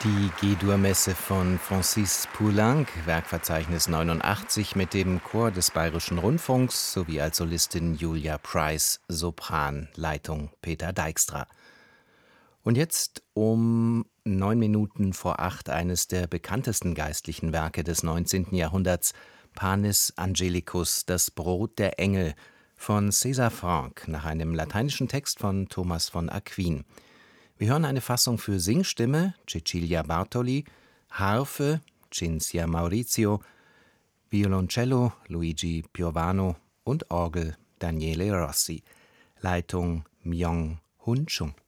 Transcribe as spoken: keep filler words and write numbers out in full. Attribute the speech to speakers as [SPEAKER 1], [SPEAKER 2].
[SPEAKER 1] Die G-Dur-Messe von Francis Poulenc, Werkverzeichnis neunundachtzig, mit dem Chor des Bayerischen Rundfunks sowie als Solistin Julia Price, Sopran, Leitung Peter Dijkstra. Und jetzt um neun Minuten vor acht eines der bekanntesten geistlichen Werke des neunzehnten Jahrhunderts, Panis Angelicus, das Brot der Engel, von César Franck, nach einem lateinischen Text von Thomas von Aquin. Wir hören eine Fassung für Singstimme, Cecilia Bartoli, Harfe, Cinzia Maurizio, Violoncello, Luigi Piovano und Orgel, Daniele Rossi. Leitung Myung-Hun Chung.